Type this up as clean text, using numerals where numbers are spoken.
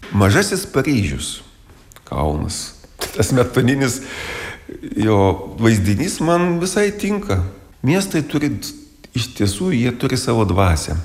Mažasis Paryžius, Kaunas. Tas metoninis jo vaizdinys man visai tinka. Miestai turi, iš tiesų, jie turi savo dvasią.